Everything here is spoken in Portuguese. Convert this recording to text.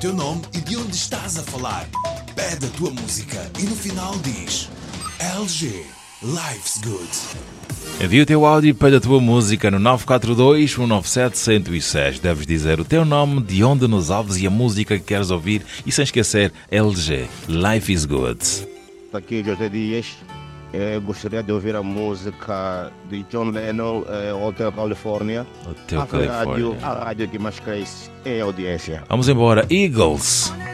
teu nome e de onde estás a falar. Pede a tua música e no final diz LG, Life's Good. Envia o teu áudio e pede a tua música no 942-197-106. Deves dizer o teu nome, de onde nos ouves e a música que queres ouvir. E sem esquecer, LG, Life is Good. Aqui, José Dias. Eu gostaria de ouvir a música de John Lennon, Hotel California. Hotel California. A rádio que mais cresce é a audiência. Vamos embora, Eagles.